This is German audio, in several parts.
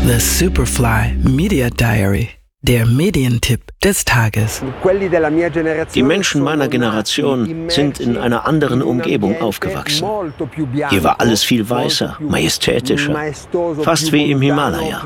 The Superfly Media Diary, der Medientipp des Tages. Die Menschen meiner Generation sind in einer anderen Umgebung aufgewachsen. Hier war alles viel weißer, majestätischer, fast wie im Himalaya.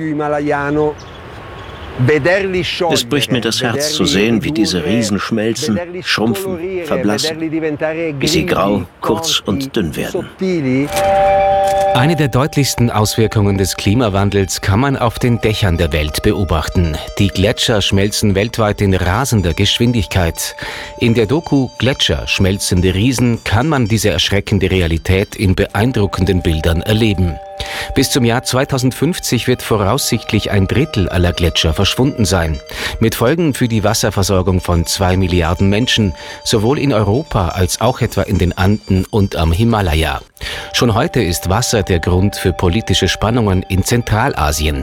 Es bricht mir das Herz zu sehen, wie diese Riesen schmelzen, schrumpfen, verblassen, bis sie grau, kurz und dünn werden. Eine der deutlichsten Auswirkungen des Klimawandels kann man auf den Dächern der Welt beobachten. Die Gletscher schmelzen weltweit in rasender Geschwindigkeit. In der Doku Gletscher, schmelzende Riesen kann man diese erschreckende Realität in beeindruckenden Bildern erleben. Bis zum Jahr 2050 wird voraussichtlich 1/3 aller Gletscher verschwunden sein. Mit Folgen für die Wasserversorgung von 2 Milliarden Menschen, sowohl in Europa als auch etwa in den Anden und am Himalaya. Schon heute ist Wasser der Grund für politische Spannungen in Zentralasien.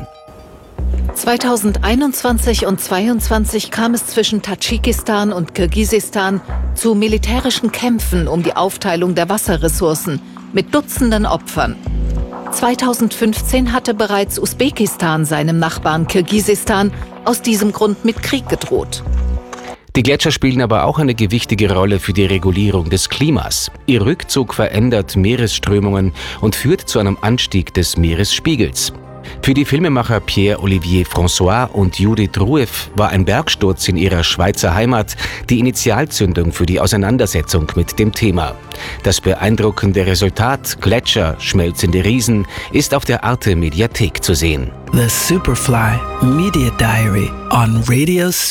2021 und 2022 kam es zwischen Tadschikistan und Kirgisistan zu militärischen Kämpfen um die Aufteilung der Wasserressourcen mit Dutzenden Opfern. 2015 hatte bereits Usbekistan seinem Nachbarn Kirgisistan aus diesem Grund mit Krieg gedroht. Die Gletscher spielen aber auch eine gewichtige Rolle für die Regulierung des Klimas. Ihr Rückzug verändert Meeresströmungen und führt zu einem Anstieg des Meeresspiegels. Für die Filmemacher Pierre-Olivier François und Judith Rueff war ein Bergsturz in ihrer Schweizer Heimat die Initialzündung für die Auseinandersetzung mit dem Thema. Das beeindruckende Resultat, Gletscher, schmelzende Riesen, ist auf der Arte Mediathek zu sehen. The Superfly Media Diary on Radio